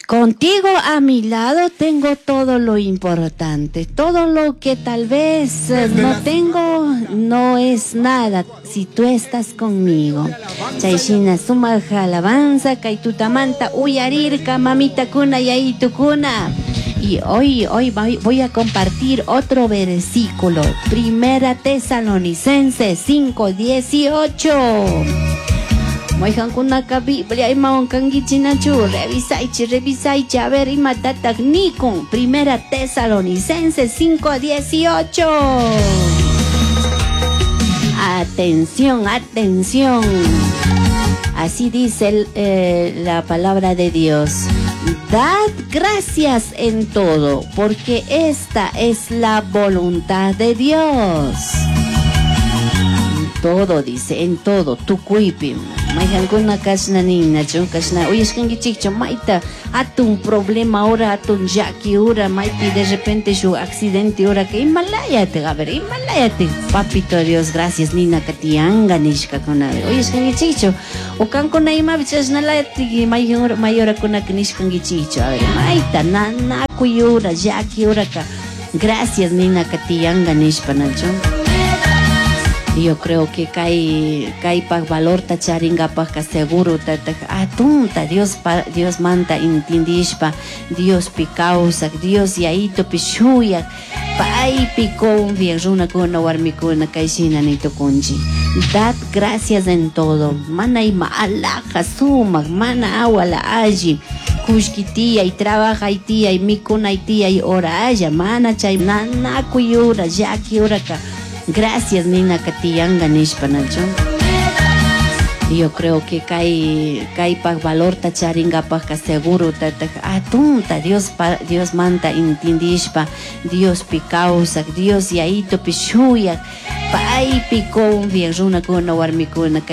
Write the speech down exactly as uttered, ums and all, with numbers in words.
Contigo a mi lado tengo todo lo importante, todo lo que tal vez eh, no tengo no es nada si tú estás conmigo. Chayshina suma alabanza kaitutamanta uyarirka mamita kuna yaitu kuna. Y hoy, hoy voy a compartir otro versículo, Primera Tesalonicenses cinco dieciocho. Moijankunaka Biblia imawan kangichinachu, revisaichi, revisaichi, a ver, imatata nikun, Primera Tesalonicenses cinco dieciocho. Atención, atención. Así dice el, eh, la palabra de Dios. Dad gracias en todo, porque esta es la voluntad de Dios. En todo, dice, en todo, tu cuipim. Maijanguna kasna nina, chon kasna. Oye, es que en chicho, maita, atun problema ahora, atun yaki ahora, maiti de repente su accidente ahora, que Himalaya te, a ver, Himalaya te, papito Dios, gracias, nina, katianga, nishka con ave. Oye, es que en chicho, o can con aima, bichas na la ti, mayor, mayora con a nishka en chicho, a ver, maita, nana, kuyura, yaki ahora, gracias, nina, katianga, nishpa, nachon. Yo creo que cae cae pa valor ta charinga pa ka seguro ta ta atunta Dios pa Dios manta intindishpa Dios pi causa Dios yaito pi shuya pai pi con vieruna con warmi con kaishina ni to kunji. Dad gracias en todo. Mana y malaja suma mana awala allí. Kushkitia y trabaja y tía y mikuna y tía y ora aya mana chay nana kuyura yaki uraka. Gracias, nina katiyanga nishpanachon. Yo creo que cae cae pa valor ta charinga pa ka seguro ta ta atunta Dios pa Dios manta intindishpa Dios pi causa Dios yaito pi shuya pai pi con vieruna con warmi con